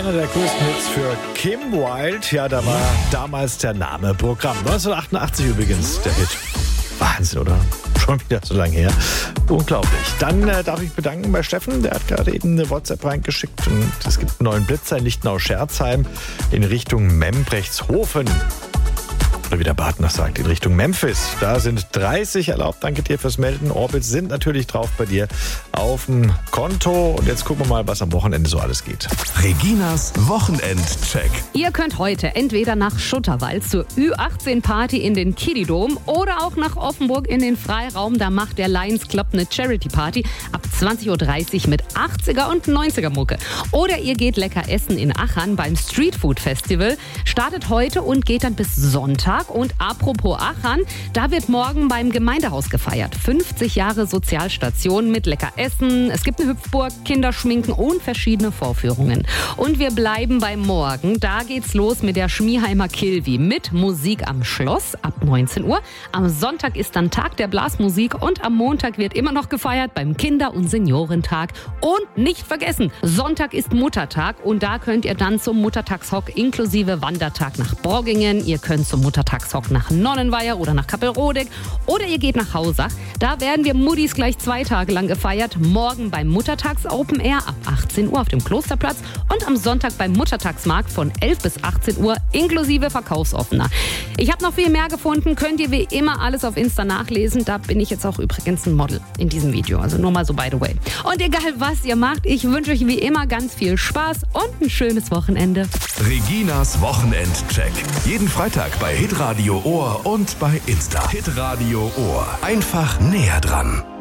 Einer der größten Hits für Kim Wilde. Ja, da war damals der Name Programm. 1988 übrigens der Hit. Wahnsinn, oder? Schon wieder so lange her. Unglaublich. Dann darf ich bedanken bei Steffen. Der hat gerade eben eine WhatsApp reingeschickt. Und es gibt einen neuen Blitzer in Lichtenau-Scherzheim in Richtung Membrechtshofen. Oder wie der Partner sagt, in Richtung Memphis. Da sind 30 erlaubt. Danke dir fürs Melden. Orbits sind natürlich drauf bei dir auf dem Konto. Und jetzt gucken wir mal, was am Wochenende so alles geht. Reginas Wochenendcheck. Ihr könnt heute entweder nach Schutterwald zur Ü18-Party in den Kiddie-Dom oder auch nach Offenburg in den Freiraum. Da macht der Lions Club eine Charity-Party ab 20.30 Uhr mit 80er und 90er Mucke. Oder ihr geht lecker essen in Achern beim Street Food Festival. Startet heute und geht dann bis Sonntag. Und apropos Achern, da wird morgen beim Gemeindehaus gefeiert. 50 Jahre Sozialstation mit lecker Essen. Es gibt eine Hüpfburg, Kinderschminken und verschiedene Vorführungen. Und wir bleiben bei morgen. Da geht's los mit der Schmieheimer Kilvi mit Musik am Schloss ab 19 Uhr. Am Sonntag ist dann Tag der Blasmusik und am Montag wird immer noch gefeiert beim Kinder- und Seniorentag. Und nicht vergessen, Sonntag ist Muttertag und da könnt ihr dann zum Muttertagshock inklusive Wandertag nach Borgingen. Ihr könnt zum Muttertagshock nach Nonnenweiher oder nach Kappelrodeck oder ihr geht nach Hausach. Da werden wir Muddis gleich 2 Tage lang gefeiert. Morgen beim Muttertags Open Air ab 18 Uhr auf dem Klosterplatz und am Sonntag beim Muttertagsmarkt von 11 bis 18 Uhr inklusive Verkaufsoffener. Ich habe noch viel mehr gefunden, könnt ihr wie immer alles auf Insta nachlesen. Da bin ich jetzt auch übrigens ein Model in diesem Video, also nur mal so by the way. Und egal was ihr macht, ich wünsche euch wie immer ganz viel Spaß und ein schönes Wochenende. Reginas Wochenendcheck. Jeden Freitag bei Hitradio Ohr und bei Insta. Hitradio Ohr. Einfach näher dran.